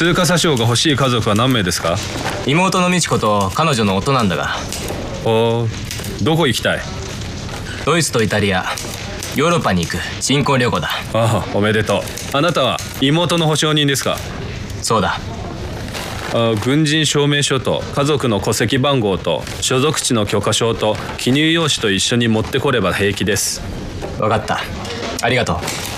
通貨詐称が欲しい家族は何名ですか？ 妹の美智子と彼女の夫なんだが。 おどこ行きたい？ ドイツとイタリア、ヨーロッパに行く新婚旅行だ。 ああ、おめでとう。あなたは妹の保証人ですか？ そうだ。 軍人証明書と家族の戸籍番号と所属地の許可証と記入用紙と一緒に持ってこれば平気です。 分かった。ありがとう。